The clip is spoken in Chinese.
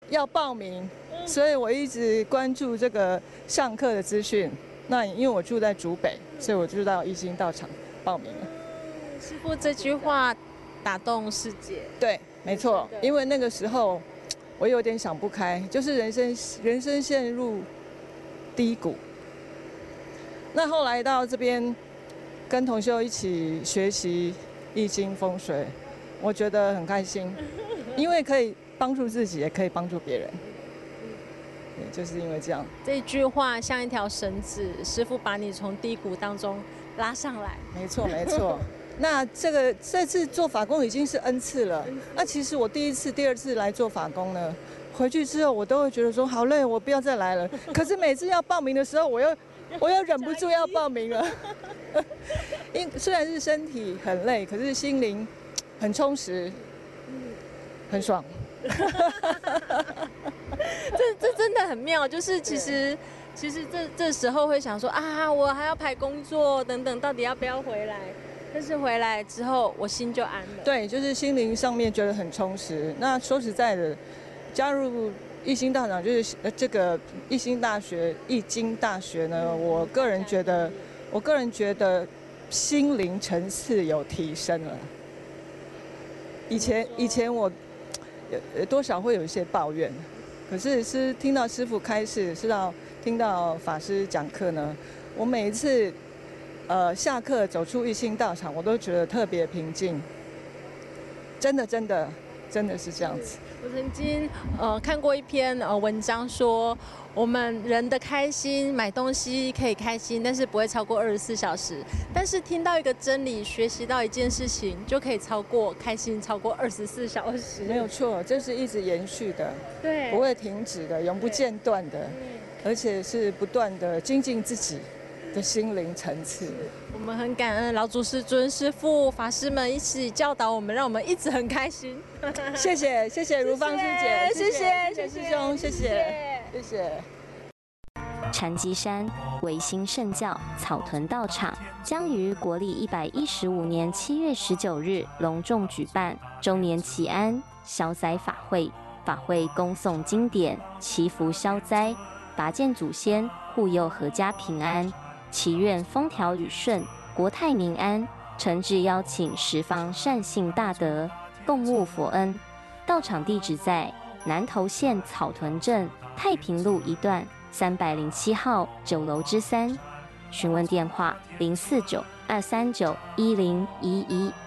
要报名，所以我一直关注这个上课的资讯。那因为我住在竹北，所以我就到一心道场报名了。 师父这句话打动师姐。 对，没错，因为那个时候我有点想不开，就是人生陷入低谷。那后来到这边跟同修一起学习易经风水，我觉得很开心，因为可以帮助自己，也可以帮助别人。对，就是因为这样。 这句话像一条绳子，师父把你从低谷当中拉上来。 没错，没错。那这次做法工已经是 N 次了。那其实我第一次、第二次来做法工呢，回去之后我都会觉得说好累，我不要再来了。可是每次要报名的时候，我又忍不住要报名了。虽然是身体很累，可是心灵很充实，很爽。 这真的很妙，就是其实这时候会想说啊，我还要排工作等等，到底要不要回来？但是回来之后，我心就安了。 对，就是心灵上面觉得很充实。那说实在的，加入一心道场就是这个一心大学易经大学呢，我个人觉得心灵层次有提升了。以前我多少会有一些抱怨，可是听到师父开示，听到法师讲课呢，我每一次下课走出一心道场，我都觉得特别平静。真的是这样子。 我曾经看过一篇文章说，我们人的开心买东西可以开心，但是不会超过24小时。但是听到一个真理，学习到一件事情，就可以开心超过24小时。 没有错，这是一直延续的， 对， 不会停止的，永不间断的，而且是不断的精进自己的心灵层次。 我们很感恩老祖师尊师父法师们一起教导我们，让我们一直很开心。 谢谢如芳师姐， 谢谢师兄，谢谢。 禅机山唯心圣教草屯道场将于国历115年7月19日隆重举办周年祈安消灾法会，法会恭诵经典，祈福消灾，拔剑祖先，护佑阖家平安，祈愿风调雨顺，国泰民安。诚挚邀请十方善信大德共沐佛恩。道场地址在南投县草屯镇太平路一段307号9楼之3，询问电话049-239-1011。